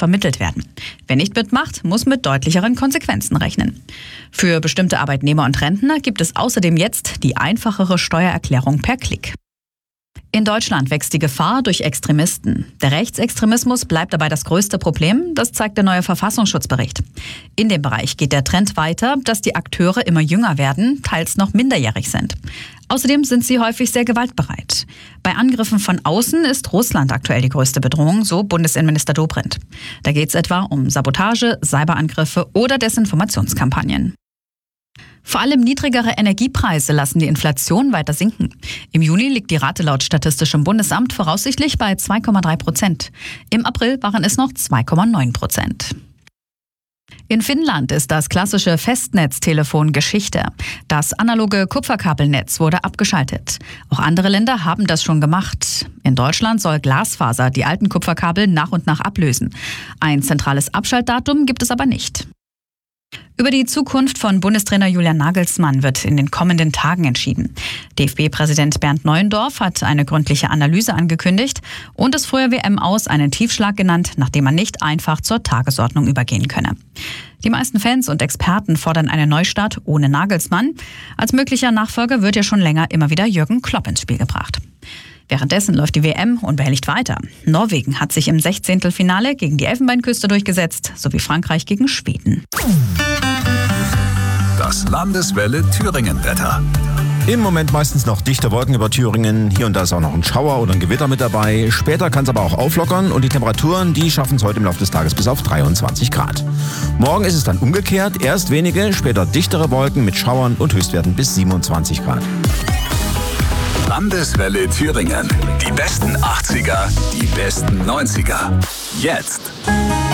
vermittelt werden. Wer nicht mitmacht, muss mit deutlicheren Konsequenzen rechnen. Für bestimmte Arbeitnehmer und Rentner gibt es außerdem jetzt die einfachere Steuererklärung per Klick. In Deutschland wächst die Gefahr durch Extremisten. Der Rechtsextremismus bleibt dabei das größte Problem, das zeigt der neue Verfassungsschutzbericht. In dem Bereich geht der Trend weiter, dass die Akteure immer jünger werden, teils noch minderjährig sind. Außerdem sind sie häufig sehr gewaltbereit. Bei Angriffen von außen ist Russland aktuell die größte Bedrohung, so Bundesinnenminister Dobrindt. Da geht es etwa um Sabotage, Cyberangriffe oder Desinformationskampagnen. Vor allem niedrigere Energiepreise lassen die Inflation weiter sinken. Im Juni liegt die Rate laut Statistischem Bundesamt voraussichtlich bei 2,3%. Im April waren es noch 2,9%. In Finnland ist das klassische Festnetztelefon Geschichte. Das analoge Kupferkabelnetz wurde abgeschaltet. Auch andere Länder haben das schon gemacht. In Deutschland soll Glasfaser die alten Kupferkabel nach und nach ablösen. Ein zentrales Abschaltdatum gibt es aber nicht. Über die Zukunft von Bundestrainer Julian Nagelsmann wird in den kommenden Tagen entschieden. DFB-Präsident Bernd Neuendorf hat eine gründliche Analyse angekündigt und das frühe WM-Aus einen Tiefschlag genannt, nachdem man nicht einfach zur Tagesordnung übergehen könne. Die meisten Fans und Experten fordern einen Neustart ohne Nagelsmann. Als möglicher Nachfolger wird ja schon länger immer wieder Jürgen Klopp ins Spiel gebracht. Währenddessen läuft die WM unbehelligt weiter. Norwegen hat sich im 16. Finale gegen die Elfenbeinküste durchgesetzt, sowie Frankreich gegen Schweden. Das Landeswelle Thüringen-Wetter. Im Moment meistens noch dichte Wolken über Thüringen. Hier und da ist auch noch ein Schauer oder ein Gewitter mit dabei. Später kann es aber auch auflockern und die Temperaturen, die schaffen es heute im Laufe des Tages bis auf 23 Grad. Morgen ist es dann umgekehrt. Erst wenige, später dichtere Wolken mit Schauern und Höchstwerten bis 27 Grad. Landeswelle Thüringen. Die besten 80er, die besten 90er. Jetzt.